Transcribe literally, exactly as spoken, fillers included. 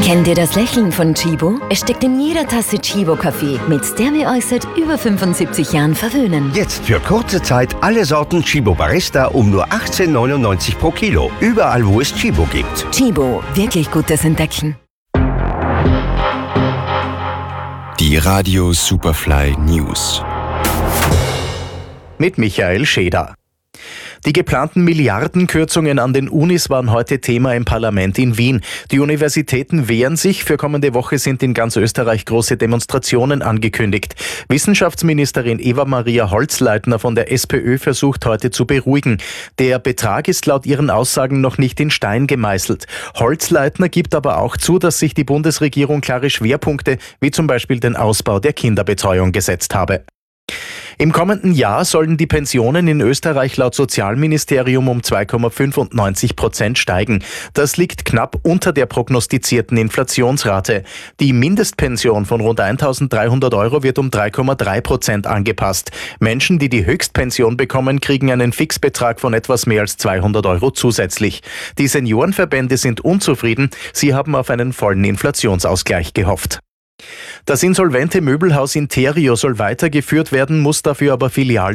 Kennt ihr das Lächeln von Chibo? Es steckt in jeder Tasse Chibo-Kaffee, mit der wir euch seit über fünfundsiebzig Jahren verwöhnen. Jetzt für kurze Zeit alle Sorten Chibo Barista um nur achtzehn neunundneunzig pro Kilo. Überall, wo es Chibo gibt. Chibo, wirklich gutes Entdecken. Die Radio Superfly News. Mit Michael Scheder. Die geplanten Milliardenkürzungen an den Unis waren heute Thema im Parlament in Wien. Die Universitäten wehren sich. Für kommende Woche sind in ganz Österreich große Demonstrationen angekündigt. Wissenschaftsministerin Eva-Maria Holzleitner von der SPÖ versucht heute zu beruhigen. Der Betrag ist laut ihren Aussagen noch nicht in Stein gemeißelt. Holzleitner gibt aber auch zu, dass sich die Bundesregierung klare Schwerpunkte, wie zum Beispiel den Ausbau der Kinderbetreuung, gesetzt habe. Im kommenden Jahr sollen die Pensionen in Österreich laut Sozialministerium um zwei Komma fünfundneunzig Prozent steigen. Das liegt knapp unter der prognostizierten Inflationsrate. Die Mindestpension von rund eintausenddreihundert Euro wird um drei Komma drei Prozent angepasst. Menschen, die die Höchstpension bekommen, kriegen einen Fixbetrag von etwas mehr als zweihundert Euro zusätzlich. Die Seniorenverbände sind unzufrieden. Sie haben auf einen vollen Inflationsausgleich gehofft. Das insolvente Möbelhaus Interio soll weitergeführt werden, muss dafür aber Filialen